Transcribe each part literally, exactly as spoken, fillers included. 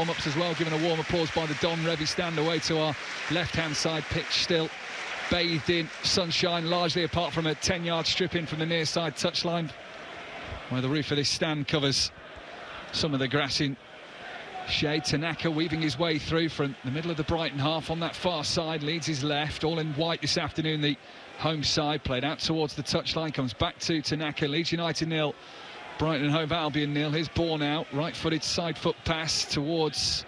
warm-ups as well, given a warm applause by the Don Revie stand away to our left-hand side pitch, still bathed in sunshine, largely apart from a ten-yard strip in from the near side touchline, where the roof of this stand covers some of the grass in shade. Tanaka weaving his way through from the middle of the Brighton half on that far side, leads his left, all in white this afternoon. The home side played out towards the touchline, comes back to Tanaka. Leeds United nil, Brighton and Hove Albion nil. Here's Bourne out, right-footed side foot pass towards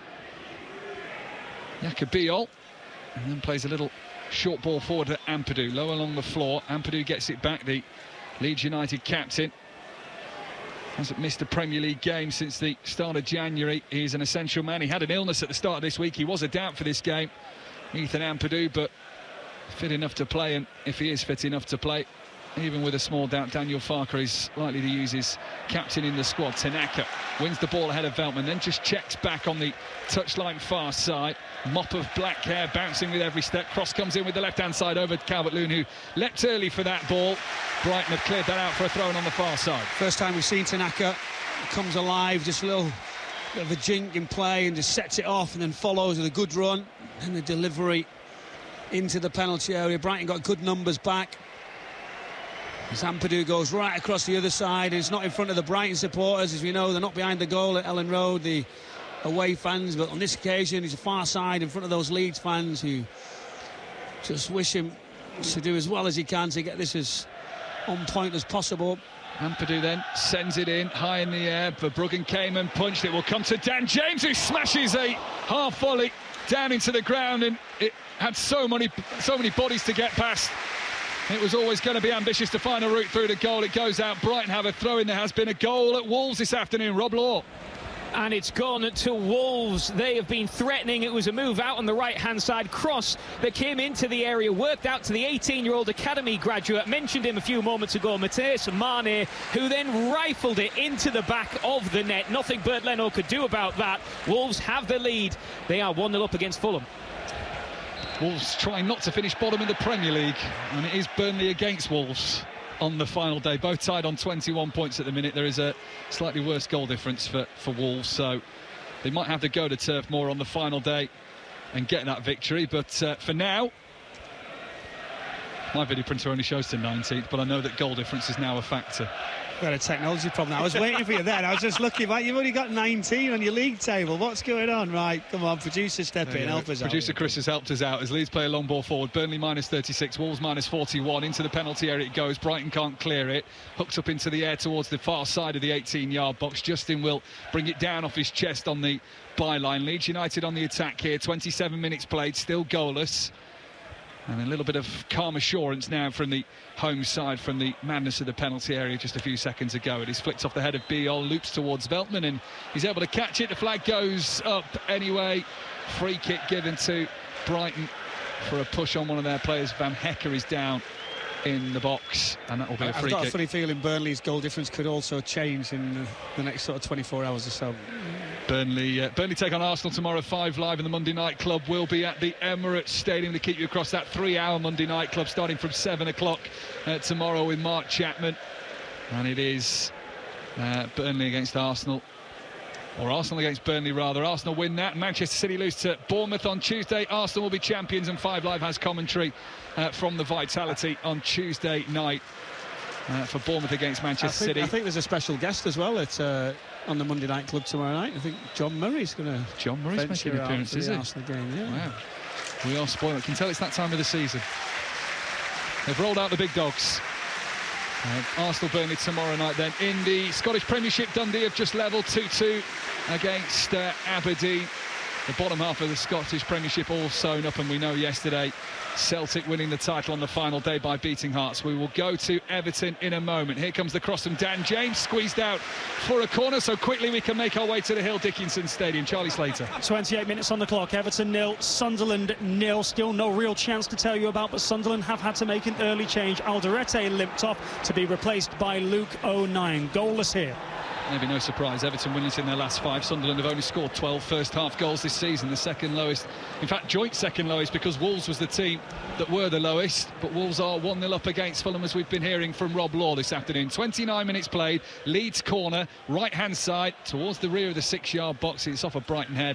Yacobiol, and then plays a little short ball forward to Ampadu, low along the floor. Ampadu gets it back, the Leeds United captain. Hasn't missed a Premier League game since the start of January. He's an essential man. He had an illness at the start of this week. He was a doubt for this game, Ethan Ampadu, but fit enough to play. And if he is fit enough to play, even with a small doubt, Daniel Farke is likely to use his captain in the squad. Tanaka wins the ball ahead of Veltman, then just checks back on the touchline far side. Mop of black hair bouncing with every step. Cross comes in with the left-hand side over to Calvert-Lewin, who leapt early for that ball. Brighton have cleared that out for a throw-in on the far side. First time we've seen Tanaka. He comes alive, just a little bit of a jink in play, and just sets it off and then follows with a good run. And the delivery into the penalty area. Brighton got good numbers back. As Ampadu goes right across the other side. It's not in front of the Brighton supporters, as we know. They're not behind the goal at Ellen Road, the away fans, but on this occasion he's a far side in front of those Leeds fans who just wish him to do as well as he can to get this as on point as possible. Ampadu then sends it in high in the air. Verbruggen came and punched. It will come to Dan James, who smashes a half volley down into the ground, and it had so many so many bodies to get past. It was always going to be ambitious to find a route through the goal. It goes out. Brighton have a throw in. There has been a goal at Wolves this afternoon. Rob Law. And it's gone to Wolves. They have been threatening. It was a move out on the right-hand side, cross that came into the area, worked out to the eighteen-year-old academy graduate. Mentioned him a few moments ago, Matheus Mane, who then rifled it into the back of the net. Nothing Bernd Leno could do about that. Wolves have the lead. They are one nil up against Fulham. Wolves trying not to finish bottom in the Premier League, and it is Burnley against Wolves on the final day, both tied on twenty-one points at the minute. There is a slightly worse goal difference for, for Wolves, so they might have to go to Turf Moor on the final day and get that victory, but uh, for now, my video printer only shows to nineteenth, but I know that goal difference is now a factor. Got a technology problem. I was waiting for you then. I was just looking back. You've only got nineteen on your league table. What's going on? Right, come on, producer, step in, help us out. Producer Chris has helped us out as Leeds play a long ball forward. Burnley minus thirty-six, Wolves minus forty-one. Into the penalty area it goes. Brighton can't clear it. Hooked up into the air towards the far side of the eighteen-yard box. Justin will bring it down off his chest on the byline. Leeds United on the attack here. twenty-seven minutes played, still goalless. And a little bit of calm assurance now from the home side from the madness of the penalty area just a few seconds ago. It is flicked off the head of Biol, loops towards Veltman, and he's able to catch it. The flag goes up anyway. Free kick given to Brighton for a push on one of their players. Van Hecker is down in the box, and that will be a free kick. I've got a funny feeling Burnley's goal difference could also change in the, the next sort of twenty-four hours or so. Burnley uh, Burnley take on Arsenal tomorrow. Five Live, and the Monday Night Club will be at the Emirates Stadium to keep you across that three-hour Monday Night Club starting from seven o'clock uh, tomorrow with Mark Chapman. And it is uh, Burnley against Arsenal, or Arsenal against Burnley rather. Arsenal win that. Manchester City lose to Bournemouth on Tuesday. Arsenal will be champions, and Five Live has commentary uh, from the Vitality on Tuesday night uh, for Bournemouth against Manchester I think, City. I think there's a special guest as well at uh, on the Monday Night Club tomorrow night. I think John Murray's going to John Murray's making an appearance, is it? Arsenal game, yeah. Wow, we are spoiled. I can tell it's that time of the season. They've rolled out the big dogs. Uh, Arsenal Burnley tomorrow night then. In the Scottish Premiership, Dundee have just levelled two two against uh, Aberdeen. The bottom half of the Scottish Premiership all sewn up, and we know yesterday Celtic winning the title on the final day by beating Hearts. We will go to Everton in a moment. Here comes the cross from Dan James, squeezed out for a corner, so quickly we can make our way to the Hill Dickinson Stadium. Charlie Slater. twenty-eight minutes on the clock. Everton nil, Sunderland nil. Still no real chance to tell you about, but Sunderland have had to make an early change. Alderete limped off to be replaced by Luke O'Nien. Goalless here. Maybe no surprise, Everton winning it in their last five. Sunderland have only scored twelve first half goals this season, the second lowest, in fact joint second lowest, because Wolves was the team that were the lowest. But Wolves are one nil up against Fulham, as we've been hearing from Rob Law this afternoon. twenty-nine minutes played, Leeds corner, right hand side towards the rear of the six yard box. It's off a Brighton head.